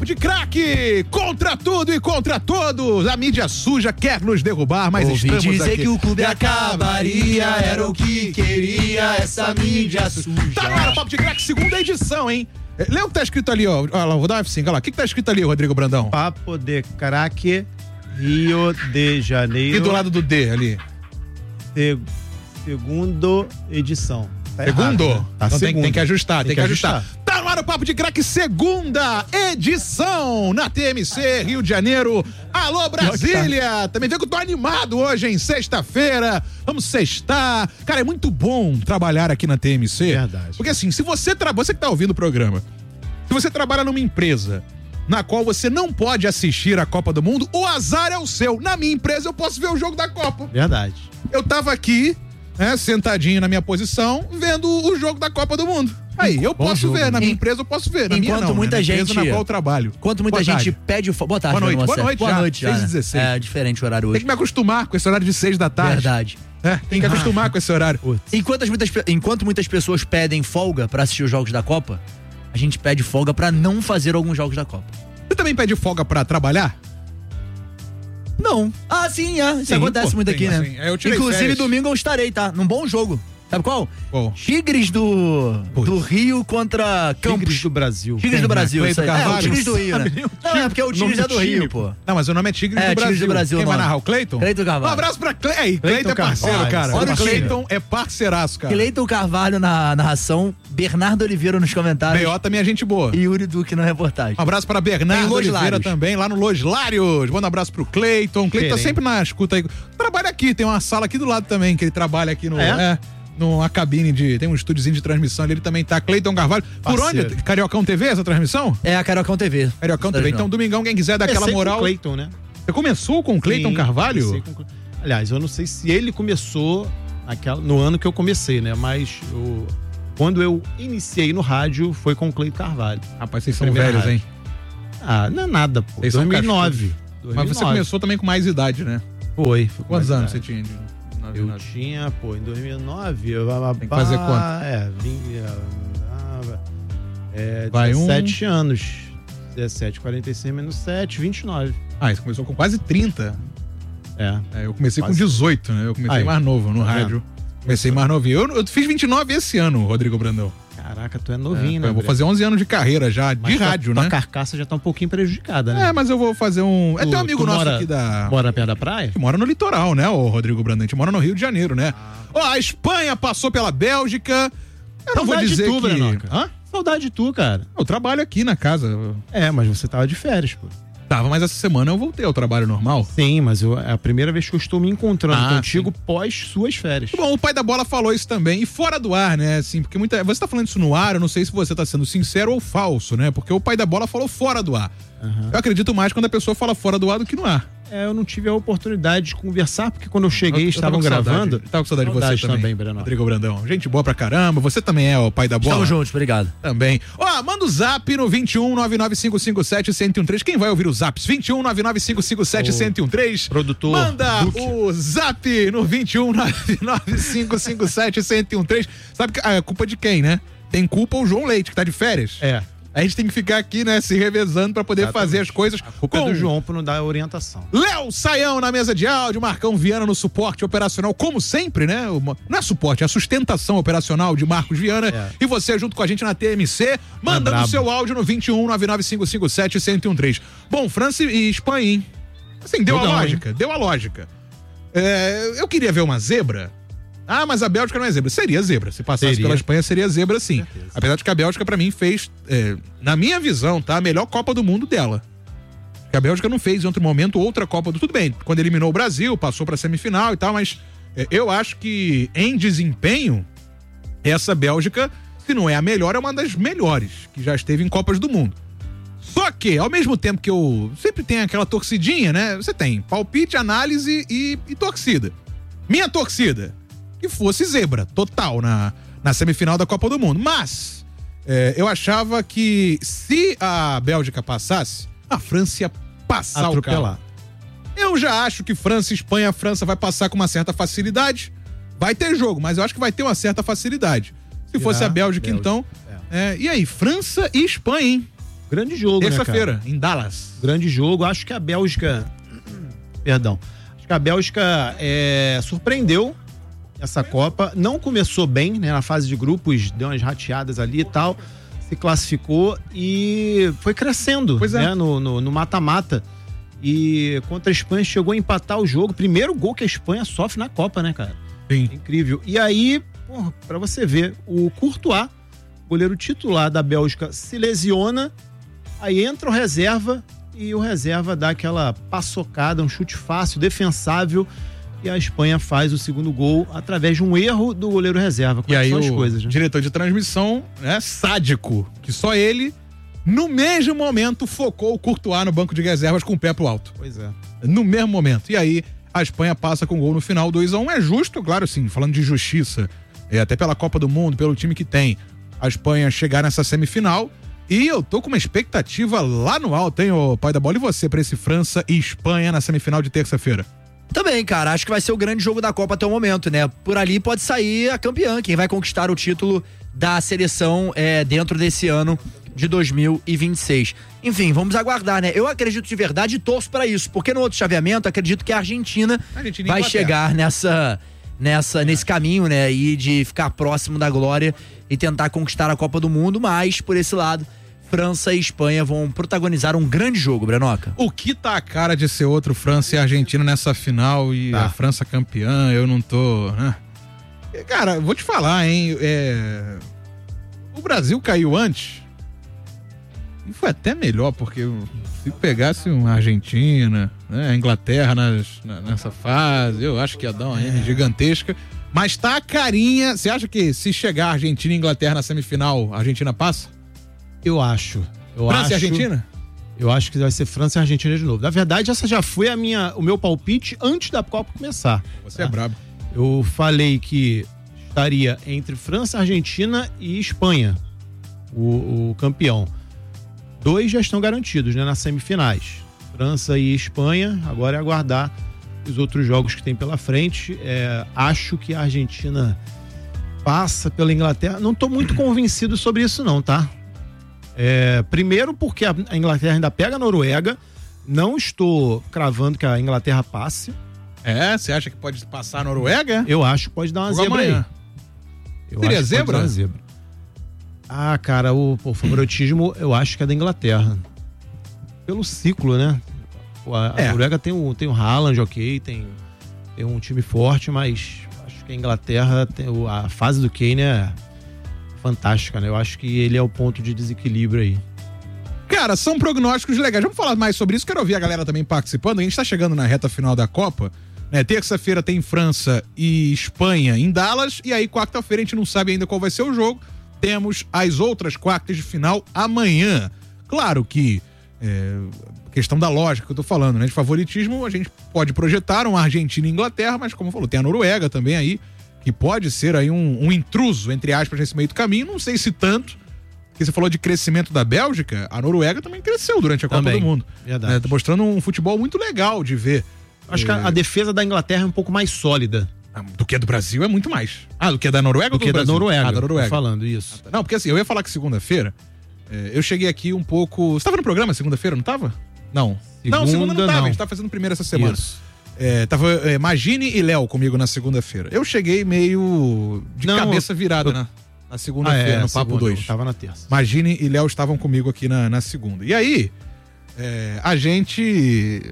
Papo de Craque, contra tudo e contra todos. A mídia suja quer nos derrubar, mas ouvi estamos dizer aqui. que o clube acabaria, era o que queria essa mídia suja. Tá no ar o Papo de Craque, segunda edição, hein? Lê o que tá escrito ali, ó. Olha lá, vou dar um F5, olha lá. O que tá escrito ali, Rodrigo Brandão? Papo de Craque, Rio de Janeiro. E do lado do D ali? Segundo edição. Tá Segundo? errado, né? Tá Então segundo. tem que ajustar, tem que ajustar. ajustar. Tá no ar o Papo de Craque, segunda edição na TMC, Rio de Janeiro. Alô, Brasília! Também vê que eu tô animado hoje, hein? Sexta-feira, vamos sextar. Cara, é muito bom trabalhar aqui na TMC. Verdade. Porque assim, se você que tá ouvindo o programa, se você trabalha numa empresa na qual você não pode assistir a Copa do Mundo, o azar é o seu. Na minha empresa eu posso ver o jogo da Copa. Verdade. Eu tava aqui, sentadinho na minha posição, vendo o jogo da Copa do Mundo. Aí, eu posso jogo, ver, né? na minha empresa eu posso ver, na minha não, muita na gente, empresa na qual eu trabalho. Enquanto muita Boa gente tarde. pede o... Boa tarde, Boa noite, Bruno boa Lacerda. noite já, Boa noite já. 6h16. É diferente o horário Tem hoje. que me acostumar com esse horário de 6 da tarde. Verdade. Tem que acostumar com esse horário. Enquanto muitas pessoas pedem folga pra assistir os jogos da Copa, a gente pede folga pra não fazer alguns jogos da Copa. Você também pede folga pra trabalhar? Não. Ah, sim, isso Sim, acontece pô, muito tem, aqui, né? assim, eu tirei Inclusive, férias. domingo eu estarei, tá? Num bom jogo. Sabe qual? Qual? Tigres do Rio contra Campos. Tigres do Brasil. Tigres do Brasil, Cleiton isso aí. Carvalho? O Tigres do Rio, né? Não, é porque o Tigres é do Rio, pô. Não, mas o nome é Tigres do Brasil. Tigres do Brasil. Quem vai o nome. narrar? O Cleiton? Cleiton Carvalho. Um abraço pra Cleiton. Cleiton é parceiro, Carvalho. cara. Olha o O time. Cleiton é parceiraço, cara. Cleiton Carvalho na narração, Bernardo Oliveira nos comentários B.O. também é gente boa. e Yuri Duque na reportagem. Um abraço para Bernardo Tem Los Oliveira Lários. também, lá no Los Lários. Manda um abraço pro Cleiton. Cleiton tá sempre na escuta aí. Trabalha aqui, tem uma sala aqui do lado também, que ele trabalha aqui no... numa cabine tem um estúdiozinho de transmissão ali, ele também tá. Cleiton Carvalho. Por Parceiro. onde? Cariocão TV, essa transmissão? É a Carocão TV. Cariocão TV. Então, domingão, quem quiser dar aquela moral. Com o Cleiton, né? Você começou com o Cleiton Sim, Carvalho? comecei com- Aliás, eu não sei se ele começou no ano que eu comecei, né? Mas quando eu iniciei no rádio, foi com o Cleiton Carvalho. Rapaz, vocês são Primeira velhos, rádio. hein? Ah, não é nada, pô. Vocês são 2009. Mas você começou também com mais idade, né? Foi. Quantos com anos mais você tinha? Eu tinha, em 2009... Tem que fazer quanto? 17 anos. 17, 46 menos 7, 29. Ah, você começou com quase 30. Eu comecei Quase. com 18, né? Eu comecei Aí. mais novo no Tá rádio. Comecei mais novinho. Eu fiz 29 esse ano, Rodrigo Brandão. Caraca, tu é novinho, né? Eu vou fazer 11 anos de carreira já, de rádio, tua né? carcaça já tá um pouquinho prejudicada, né? Mas eu vou fazer um... Tem um amigo tu nosso mora- aqui da... Mora perto da praia? Que mora no litoral, né, o Rodrigo Brandão? A gente mora no Rio de Janeiro, né? A Espanha passou pela Bélgica. Eu não vou Saudade de dizer tu, que... Brenoca. Hã? Saudade de tu, cara. Eu trabalho aqui na casa. Mas você tava de férias, pô. Tava, mas essa semana eu voltei ao trabalho normal. Sim, mas é a primeira vez que eu estou me encontrando Ah, contigo pós suas férias. Bom, o pai da bola falou isso também, e fora do ar, né, assim, porque você tá falando isso no ar, eu não sei se você tá sendo sincero ou falso, né, porque o pai da bola falou fora do ar. Eu acredito mais quando a pessoa fala fora do ar do que no ar. Eu não tive a oportunidade de conversar, porque quando eu cheguei Eu estavam tava com gravando. saudade. Tava com saudade de você também, Breno. Rodrigo Brandão. Gente boa pra caramba, você também é o pai da bola. Estamos juntos, obrigado. Também. Manda o zap no 21-99557-1013. Quem vai ouvir os zaps? 21-99557-1013. Produtor Manda Duque. o zap no 21-99557-1013. Sabe que a culpa de quem, né? Tem culpa o João Leite, que tá de férias. A gente tem que ficar aqui, né, se revezando pra poder fazer as coisas. A culpa é do João por não dar orientação. Léo Saião na mesa de áudio, Marcão Viana no suporte operacional, como sempre, né? Não é suporte, é a sustentação operacional de Marcos Viana. E você junto com a gente na TMC, mandando seu áudio no 21-99557-1013. Bom, França e Espanha, hein? Assim, deu a lógica. Eu queria ver uma zebra. Mas a Bélgica não é zebra. Seria zebra. Se passasse pela Espanha, seria zebra, sim. Apesar de que a Bélgica, pra mim, fez, na minha visão, tá? A melhor Copa do Mundo dela. Porque a Bélgica não fez em outro momento outra Copa do... Tudo bem, quando eliminou o Brasil, passou pra semifinal e tal, mas eu acho que em desempenho, essa Bélgica, se não é a melhor, é uma das melhores que já esteve em Copas do Mundo. Só que, ao mesmo tempo que eu sempre tenho aquela torcidinha, né? Você tem palpite, análise e torcida. Minha torcida, que fosse zebra, total, na semifinal da Copa do Mundo. Mas, eu achava que se a Bélgica passasse, a França ia passar o carro. Eu já acho que França e Espanha, a França vai passar com uma certa facilidade. Vai ter jogo, mas eu acho que vai ter uma certa facilidade. Se fosse a Bélgica, então... E aí, França e Espanha, hein? Grande jogo, terça-feira, né, cara? em Dallas. Grande jogo. Acho que a Bélgica... Perdão. Acho que a Bélgica surpreendeu essa Copa. Não começou bem, né? Na fase de grupos, deu umas rateadas ali e tal. Se classificou e foi crescendo, né? No mata-mata. E contra a Espanha chegou a empatar o jogo. Primeiro gol que a Espanha sofre na Copa, né, cara? Sim. Incrível. E aí, porra, pra você ver, o Courtois, goleiro titular da Bélgica, se lesiona. Aí entra o reserva e o reserva dá aquela paçocada, um chute fácil, defensável, e a Espanha faz o segundo gol através de um erro do goleiro reserva. E aí o diretor de transmissão, né, sádico, que só ele, no mesmo momento, focou o Courtois no banco de reservas com o pé pro alto. Pois é. No mesmo momento. E aí a Espanha passa com gol no final, 2-1. É justo, claro, sim, falando de justiça, até pela Copa do Mundo, pelo time que tem, a Espanha chegar nessa semifinal. E eu tô com uma expectativa lá no alto, hein, ô pai da bola. E você pra esse França e Espanha na semifinal de terça-feira? Também, cara, acho que vai ser o grande jogo da Copa até o momento, né? Por ali pode sair a campeã, quem vai conquistar o título da seleção dentro desse ano de 2026. Enfim, vamos aguardar, né? Eu acredito de verdade e torço pra isso, porque no outro chaveamento, acredito que a Argentina vai chegar nesse caminho, né? E de ficar próximo da glória e tentar conquistar a Copa do Mundo, mas, por esse lado, França e Espanha vão protagonizar um grande jogo, Brenoca. O que tá a cara de ser outro França e Argentina nessa final e a França campeã, eu não tô... Né? Cara, vou te falar, hein, o Brasil caiu antes e foi até melhor, porque se pegasse uma Argentina, né, a Inglaterra nessa fase, eu acho que ia dar uma M gigantesca. Mas tá a carinha. Você acha que se chegar Argentina e Inglaterra na semifinal, a Argentina passa? Eu acho. França e Argentina? Eu acho que vai ser França e Argentina de novo. Na verdade, essa já foi o meu palpite antes da Copa começar. Você é brabo. Eu falei que estaria entre França, Argentina e Espanha, o campeão. 2 já estão garantidos, né, nas semifinais. França e Espanha, agora é aguardar os outros jogos que tem pela frente. Acho que a Argentina passa pela Inglaterra. Não estou muito convencido sobre isso não, tá? Primeiro porque a Inglaterra ainda pega a Noruega. Não estou cravando que a Inglaterra passe. Você acha que pode passar a Noruega? Eu acho que pode dar uma zebra aí. Seria zebra? Ah, cara, o favoritismo eu acho que é da Inglaterra. Pelo ciclo, né? A Noruega tem o Haaland, ok, tem um time forte, mas acho que a Inglaterra, a fase do Kane é fantástica, né? Eu acho que ele é o ponto de desequilíbrio aí. Cara, são prognósticos legais. Vamos falar mais sobre isso. Quero ouvir a galera também participando. A gente tá chegando na reta final da Copa, né? Terça-feira tem França e Espanha em Dallas, e aí quarta-feira a gente não sabe ainda qual vai ser o jogo. Temos as outras quartas de final amanhã. Claro que questão da lógica que eu tô falando, né? De favoritismo, a gente pode projetar uma Argentina e Inglaterra, mas como falou, tem a Noruega também aí, que pode ser aí um intruso, entre aspas, nesse meio do caminho. Não sei se tanto, porque você falou de crescimento da Bélgica, a Noruega também cresceu durante a Copa do Mundo. Verdade. Tá mostrando um futebol muito legal de ver. Acho que a defesa da Inglaterra é um pouco mais sólida. Do que a do Brasil é muito mais. Do que a da Noruega ou do que da Noruega? Da Noruega. Tô falando isso. Não, porque assim, eu ia falar que segunda-feira, eu cheguei aqui um pouco... Você tava no programa segunda-feira, não tava? Não. Segunda não tava, a gente tá fazendo primeira essa semana. Isso. Tava Magine e Léo comigo na segunda-feira. Eu cheguei meio de cabeça virada na segunda-feira, no Papo 2. Tava na terça. Magine e Léo estavam comigo aqui na segunda. E aí, a gente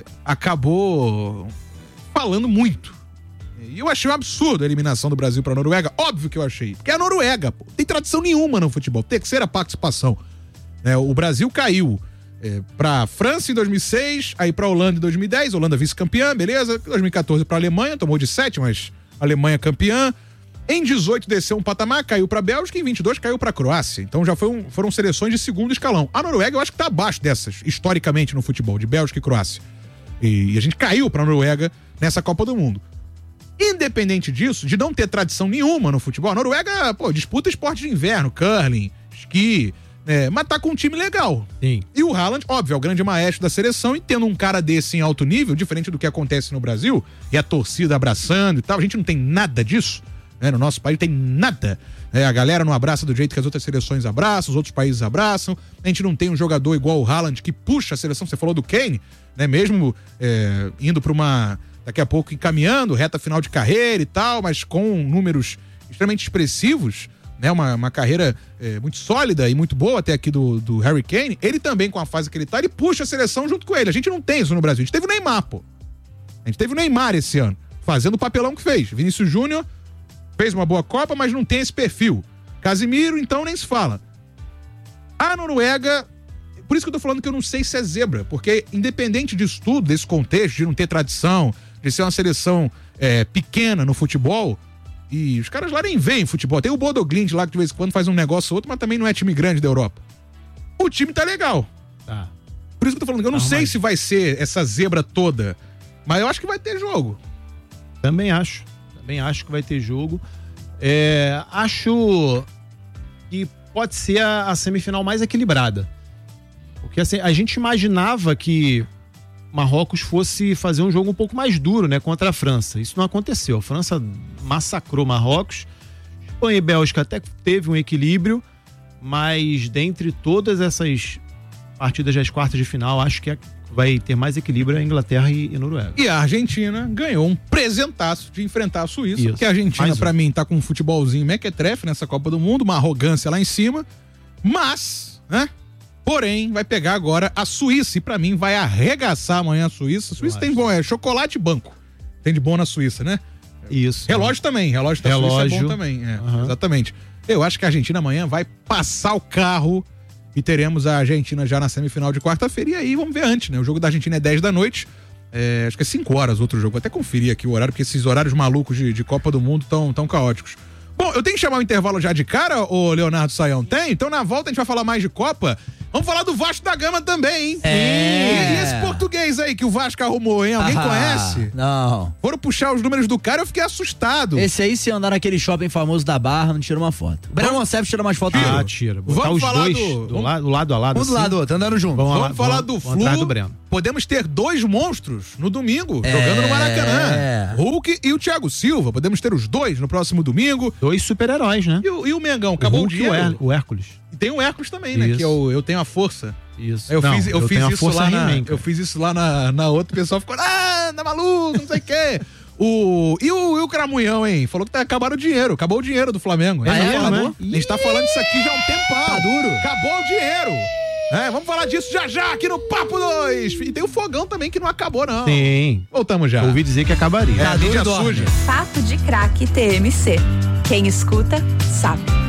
acabou falando muito. E eu achei um absurdo a eliminação do Brasil pra Noruega. Óbvio que eu achei. Porque é a Noruega, pô. Não tem tradição nenhuma no futebol. Terceira participação. O Brasil caiu pra França em 2006, aí pra Holanda em 2010. Holanda vice-campeã, beleza. 2014 pra Alemanha, tomou de 7, mas Alemanha campeã. Em 18 desceu um patamar, caiu pra Bélgica. Em 22 caiu pra Croácia. Então já foram seleções de segundo escalão. A Noruega eu acho que tá abaixo dessas, historicamente no futebol, de Bélgica e Croácia. E a gente caiu pra Noruega nessa Copa do Mundo. Independente disso, de não ter tradição nenhuma no futebol, a Noruega, disputa esporte de inverno, curling, esqui, mas tá com um time legal. Sim. E o Haaland, óbvio, é o grande maestro da seleção, e tendo um cara desse em alto nível, diferente do que acontece no Brasil, e a torcida abraçando e tal, a gente não tem nada disso, né? No nosso país tem nada. A galera não abraça do jeito que as outras seleções abraçam, os outros países abraçam. A gente não tem um jogador igual o Haaland que puxa a seleção. Você falou do Kane, né? Mesmo indo para uma... Daqui a pouco encaminhando, reta final de carreira e tal, mas com números extremamente expressivos, né? Uma carreira muito sólida e muito boa até aqui do Harry Kane. Ele também, com a fase que ele tá, ele puxa a seleção junto com ele. A gente não tem isso no Brasil. A gente teve o Neymar, pô. A gente teve o Neymar esse ano, fazendo o papelão que fez. Vinícius Júnior fez uma boa Copa, mas não tem esse perfil. Casimiro, então, nem se fala. A Noruega, por isso que eu tô falando que eu não sei se é zebra, porque independente disso tudo, desse contexto, de não ter tradição, de ser uma seleção pequena no futebol, e os caras lá nem veem futebol. Tem o Bodo Glimt lá que de vez em quando faz um negócio ou outro, mas também não é time grande da Europa. O time tá legal. Tá. Por isso que eu tô falando que eu não sei se vai ser essa zebra toda, mas eu acho que vai ter jogo. Também acho que vai ter jogo. Acho que pode ser a semifinal mais equilibrada. Porque assim, a gente imaginava que Marrocos fosse fazer um jogo um pouco mais duro, né, contra a França. Isso não aconteceu. A França massacrou Marrocos. Espanha e Bélgica até teve um equilíbrio, mas dentre todas essas partidas das quartas de final, acho que vai ter mais equilíbrio a Inglaterra e Noruega. E a Argentina ganhou um presentaço de enfrentar a Suíça, porque a Argentina, pra mim, tá com um futebolzinho mequetrefe nessa Copa do Mundo, uma arrogância lá em cima, mas, né? Porém, vai pegar agora a Suíça, e pra mim vai arregaçar amanhã a Suíça. A Suíça tem bom, chocolate e banco. Tem de bom na Suíça, né? Isso. Relógio também, relógio da Suíça é bom também. Exatamente. Eu acho que a Argentina amanhã vai passar o carro e teremos a Argentina já na semifinal de quarta-feira. E aí, vamos ver antes, né? O jogo da Argentina é 10 da noite. Acho que é 5 horas outro jogo. Vou até conferir aqui o horário, porque esses horários malucos de Copa do Mundo tão caóticos. Bom, eu tenho que chamar o intervalo já de cara, ô Leonardo Saião? Tem? Então na volta a gente vai falar mais de Copa. Vamos falar do Vasco da Gama também, hein? E esse português aí que o Vasco arrumou, hein? Alguém conhece? Não. Foram puxar os números do cara, eu fiquei assustado. Esse aí, se andar naquele shopping famoso da Barra, não tira uma foto. O Breno Monsef tira mais fotos. Tira. Vamos falar dois do lado a lado. Um do lado do outro, andando junto. Vamos falar do Flu. Podemos ter 2 monstros no domingo, jogando no Maracanã. Hulk e o Thiago Silva. Podemos ter os 2 no próximo domingo. 2 super-heróis, né? E o Mengão? Acabou o dinheiro. O Hércules. E tem o Hércules também, né? Que eu tenho a força. Isso. Eu fiz isso lá na outra, o pessoal ficou, tá maluco, não sei o quê. E o Cramunhão, hein? Falou que acabaram o dinheiro, acabou o dinheiro do Flamengo. A gente tá falando isso aqui já há um tempão. Tá duro. Acabou o dinheiro. Vamos falar disso já aqui no Papo 2. E tem o fogão também que não acabou, não. Sim. Voltamos já. Ouvi dizer que acabaria. Mídia suja. Papo de Craque TMC. Quem escuta, sabe.